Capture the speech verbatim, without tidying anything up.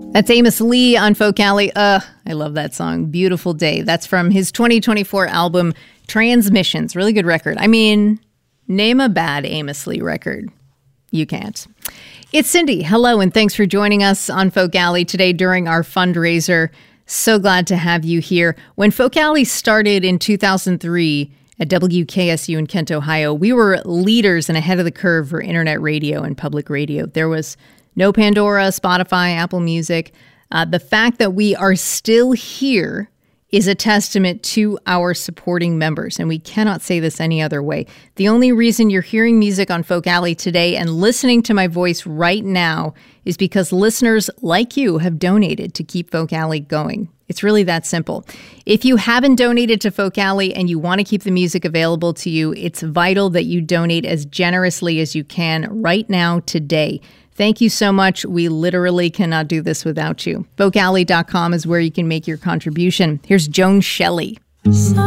That's Amos Lee on Folk Alley. Uh, I love that song. Beautiful Day. That's from his twenty twenty-four album, Transmissions. Really good record. I mean, name a bad Amos Lee record. You can't. It's Cindy. Hello, and thanks for joining us on Folk Alley today during our fundraiser. So glad to have you here. When Folk Alley started in two thousand three at W K S U in Kent, Ohio, we were leaders and ahead of the curve for internet radio and public radio. There was no Pandora, Spotify, Apple Music. Uh, the fact that we are still here is a testament to our supporting members, and we cannot say this any other way. The only reason you're hearing music on Folk Alley today and listening to my voice right now is because listeners like you have donated to keep Folk Alley going. It's really that simple. If you haven't donated to Folk Alley and you want to keep the music available to you, it's vital that you donate as generously as you can right now, today. Thank you so much. We literally cannot do this without you. folk alley dot com is where you can make your contribution. Here's Joan Shelley.